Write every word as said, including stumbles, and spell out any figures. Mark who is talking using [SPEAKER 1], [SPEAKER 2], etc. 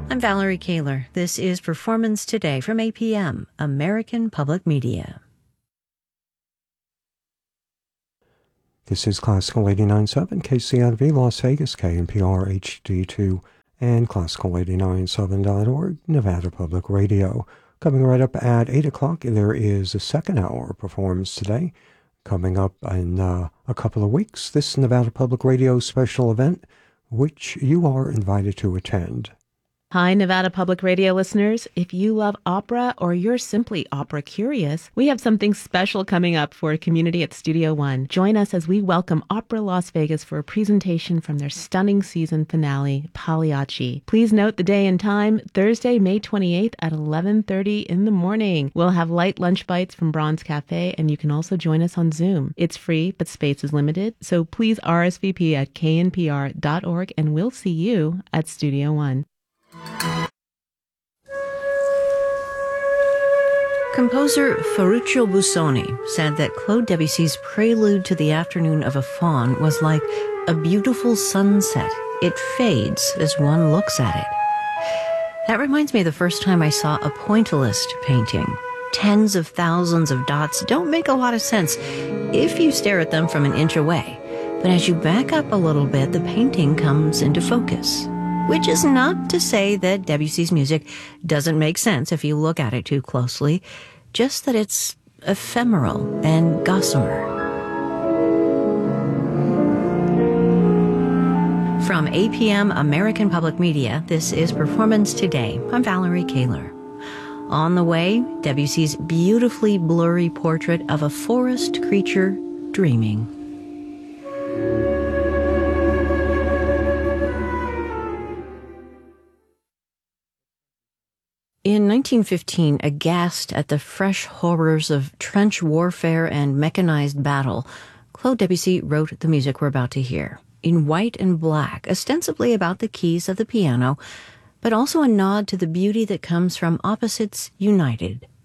[SPEAKER 1] I'm Valerie Kaler. This is Performance Today from A P M, American Public Media.
[SPEAKER 2] This is Classical eighty-nine point seven, K C N V Las Vegas, K N P R H D two, and Classical eighty-nine point seven dot org, Nevada Public Radio. Coming right up at eight o'clock, there is a second hour of Performance Today. Coming up in uh, a couple of weeks, this Nevada Public Radio special event, which you are invited to attend.
[SPEAKER 3] Hi, Nevada Public Radio listeners. If you love opera or you're simply opera curious, we have something special coming up for a community at Studio One. Join us as we welcome Opera Las Vegas for a presentation from their stunning season finale, Pagliacci. Please note the day and time, Thursday, May twenty-eighth at eleven thirty in the morning. We'll have light lunch bites from Bronze Cafe, and you can also join us on Zoom. It's free, but space is limited, so please R S V P at K N P R dot org, and we'll see you at Studio One.
[SPEAKER 1] Composer Ferruccio Busoni said that Claude Debussy's Prelude to the Afternoon of a Faun was like a beautiful sunset. It fades as one looks at it. That reminds me of the first time I saw a pointillist painting. Tens of thousands of dots don't make a lot of sense if you stare at them from an inch away. But as you back up a little bit, the painting comes into focus. Which is not to say that Debussy's music doesn't make sense if you look at it too closely, just that it's ephemeral and gossamer. From A P M American Public Media, this is Performance Today. I'm Valerie Kaler. On the way, Debussy's beautifully blurry portrait of a forest creature dreaming. In nineteen fifteen, aghast at the fresh horrors of trench warfare and mechanized battle, Claude Debussy wrote the music we're about to hear, in white and black, ostensibly about the keys of the piano, but also a nod to the beauty that comes from opposites united.